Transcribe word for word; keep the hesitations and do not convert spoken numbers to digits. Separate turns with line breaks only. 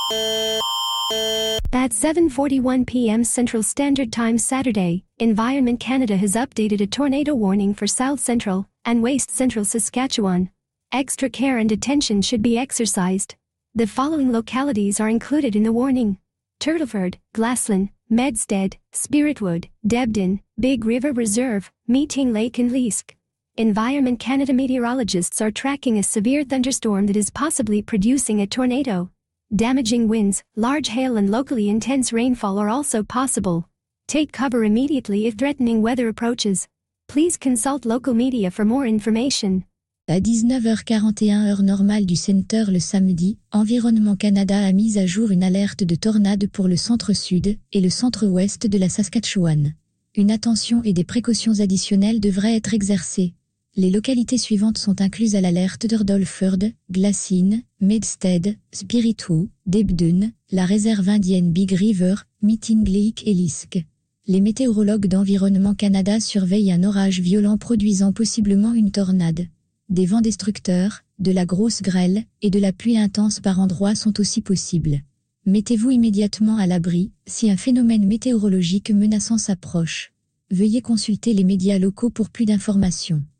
At seven forty-one p m Central Standard Time Saturday, Environment Canada has updated a tornado warning for South Central and West Central Saskatchewan. Extra care and attention should be exercised. The following localities are included in the warning: Turtleford, Glassland, Medstead, Spiritwood, Debden, Big River Reserve, Meeting Lake and Leask. Environment Canada meteorologists are tracking a severe thunderstorm that is possibly producing a tornado. Damaging winds, large hail and locally intense rainfall are also possible. Take cover immediately if threatening weather approaches. Please consult local media for more information.
À dix-neuf heures quarante et une heure normale du Centre le samedi, Environnement Canada a mis à jour une alerte de tornade pour le centre-sud et le centre-ouest de la Saskatchewan. Une attention et des précautions additionnelles devraient être exercées. Les localités suivantes sont incluses à l'alerte de Rudolford, Glassine, Medstead, Spiritwood, Debden, la réserve indienne Big River, Meeting Lake et Leask. Les météorologues d'Environnement Canada surveillent un orage violent produisant possiblement une tornade. Des vents destructeurs, de la grosse grêle et de la pluie intense par endroits sont aussi possibles. Mettez-vous immédiatement à l'abri si un phénomène météorologique menaçant s'approche. Veuillez consulter les médias locaux pour plus d'informations.